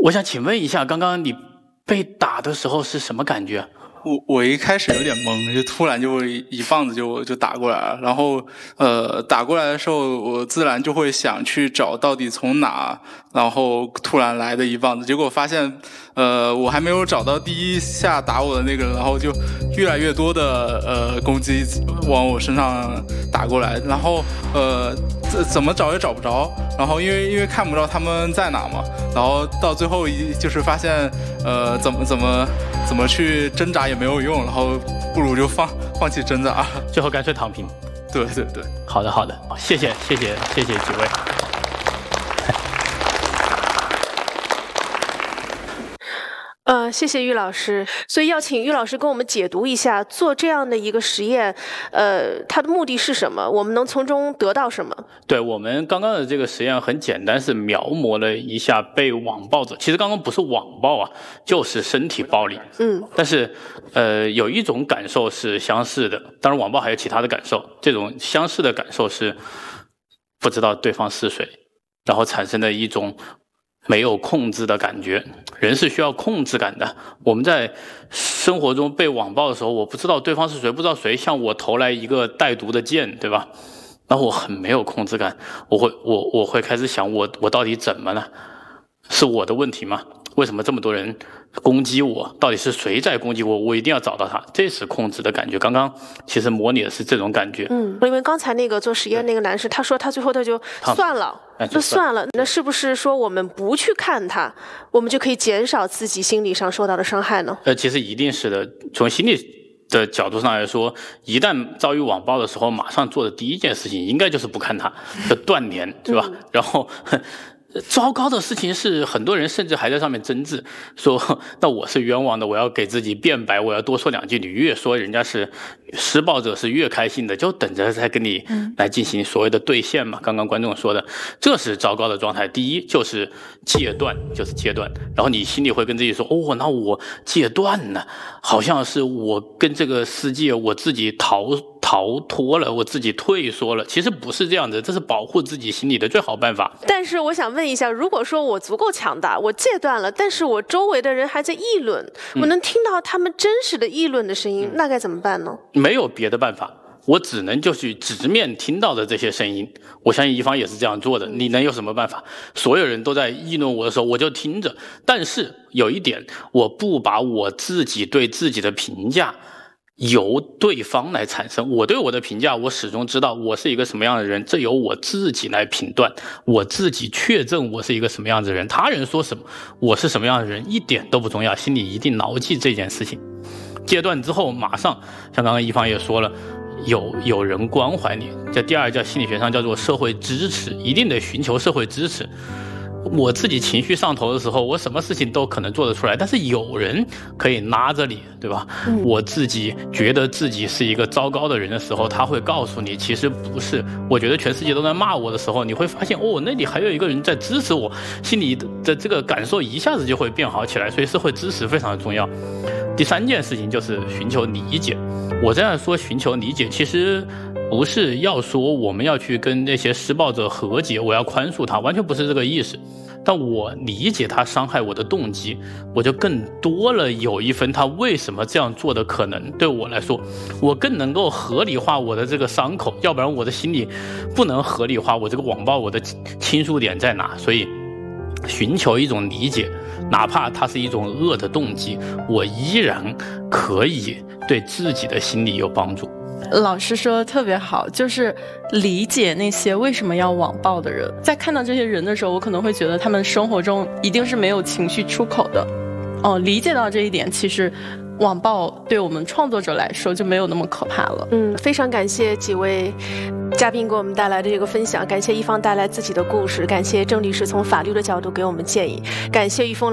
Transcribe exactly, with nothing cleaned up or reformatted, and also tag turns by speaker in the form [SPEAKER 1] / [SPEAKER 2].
[SPEAKER 1] 我想请问一下，刚刚你被打的时候是什么感觉？
[SPEAKER 2] 我我一开始有点懵，就突然就一棒子就就打过来了，然后呃打过来的时候，我自然就会想去找到底从哪，然后突然来的一棒子，结果发现呃我还没有找到第一下打我的那个人，然后就越来越多的呃攻击往我身上打过来，然后呃怎么找也找不着，然后因为因为看不着他们在哪嘛，然后到最后一就是发现呃怎么怎么怎么去挣扎也没有用，然后不如就放放弃挣扎，
[SPEAKER 1] 最后干脆躺平。
[SPEAKER 2] 对对对，
[SPEAKER 1] 好的好的，谢谢谢谢谢谢几位。
[SPEAKER 3] 呃，谢谢于老师。所以要请于老师跟我们解读一下，做这样的一个实验，呃，它的目的是什么？我们能从中得到什么？
[SPEAKER 1] 对，我们刚刚的这个实验很简单，是描摹了一下被网暴者。其实刚刚不是网暴啊，就是身体暴力。
[SPEAKER 3] 嗯。
[SPEAKER 1] 但是，呃，有一种感受是相似的，当然网暴还有其他的感受。这种相似的感受是不知道对方是谁，然后产生的一种没有控制的感觉。人是需要控制感的。我们在生活中被网暴的时候，我不知道对方是谁，不知道谁向我投来一个带毒的箭，对吧？然后我很没有控制感，我会我我会开始想我我到底怎么了？是我的问题吗？为什么这么多人攻击我？到底是谁在攻击我？我一定要找到他，这是控制的感觉。刚刚其实模拟的是这种感觉。
[SPEAKER 3] 嗯，因为刚才那个做实验那个男士，他说他最后他就算了，那算了，那是不是说我们不去看他，我们就可以减少自己心理上受到的伤害呢？
[SPEAKER 1] 呃，其实一定是的。从心理的角度上来说，一旦遭遇网暴的时候，马上做的第一件事情应该就是不看他，就断联，是吧？嗯、然后。糟糕的事情是，很多人甚至还在上面争执，说那我是冤枉的，我要给自己辩白，我要多说两句。你越说人家是施暴者是越开心的，就等着再跟你来进行所谓的兑现嘛。刚刚观众说的，这是糟糕的状态。第一就是戒断，就是戒断，然后你心里会跟自己说，哦，那我戒断了，好像是我跟这个世界我自己逃逃脱了，我自己退缩了。其实不是这样的，这是保护自己心理的最好办法。
[SPEAKER 3] 但是我想问一下，如果说我足够强大，我戒断了，但是我周围的人还在议论，嗯、我能听到他们真实的议论的声音，嗯、那该怎么办呢？
[SPEAKER 1] 没有别的办法，我只能就去直面听到的这些声音。我相信一方也是这样做的，你能有什么办法？所有人都在议论我的时候，我就听着。但是有一点，我不把我自己对自己的评价由对方来产生。我对我的评价，我始终知道我是一个什么样的人，这由我自己来评断，我自己确证我是一个什么样的人。他人说什么，我是什么样的人，一点都不重要，心里一定牢记这件事情。戒断之后，马上像刚刚一方也说了，有有人关怀你，这第二叫心理学上叫做社会支持，一定得寻求社会支持。我自己情绪上头的时候，我什么事情都可能做得出来，但是有人可以拉着你，对吧？嗯、我自己觉得自己是一个糟糕的人的时候，他会告诉你其实不是。我觉得全世界都在骂我的时候，你会发现哦，那里还有一个人在支持我，心里的这个感受一下子就会变好起来。所以社会支持非常的重要。第三件事情就是寻求理解。我这样说寻求理解，其实不是要说我们要去跟那些施暴者和解，我要宽恕他，完全不是这个意思。但我理解他伤害我的动机，我就更多了有一分他为什么这样做的可能。对我来说，我更能够合理化我的这个伤口，要不然我的心里不能合理化我这个网暴我的倾诉点在哪。所以寻求一种理解，哪怕它是一种恶的动机，我依然可以对自己的心理有帮助。
[SPEAKER 4] 老师说的特别好，就是理解那些为什么要网暴的人。在看到这些人的时候，我可能会觉得他们生活中一定是没有情绪出口的。哦，理解到这一点，其实网暴对我们创作者来说就没有那么可怕了。
[SPEAKER 3] 嗯，非常感谢几位嘉宾给我们带来的这个分享，感谢一方带来自己的故事，感谢郑律师从法律的角度给我们建议，感谢玉峰